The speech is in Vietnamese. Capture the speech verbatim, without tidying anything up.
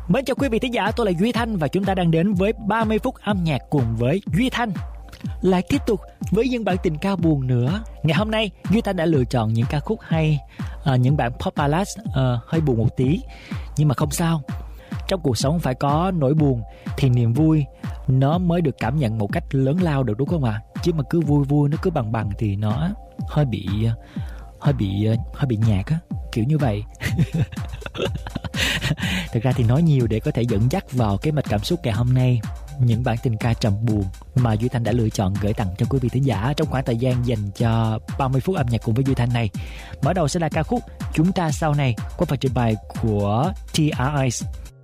Mến chào quý vị thính giả, tôi là Duy Thanh và chúng ta đang đến với ba mươi phút âm nhạc cùng với Duy Thanh. Lại tiếp tục với những bản tình ca buồn nữa. Ngày hôm nay Duy Thanh đã lựa chọn những ca khúc hay, à, những bản pop ballad à, hơi buồn một tí. Nhưng mà không sao, trong cuộc sống phải có nỗi buồn thì niềm vui nó mới được cảm nhận một cách lớn lao được, đúng không ạ? À? Chứ mà cứ vui vui nó cứ bằng bằng thì nó hơi bị hơi bị hơi bị nhạt á, kiểu như vậy. Thực ra thì nói nhiều để có thể dẫn dắt vào cái mạch cảm xúc ngày hôm nay, những bản tình ca trầm buồn mà Duy Thanh đã lựa chọn gửi tặng cho quý vị thính giả trong khoảng thời gian dành cho ba mươi phút âm nhạc cùng với Duy Thanh này. Mở đầu sẽ là ca khúc Chúng Ta Sau Này qua phần trình bày của tê rờ i.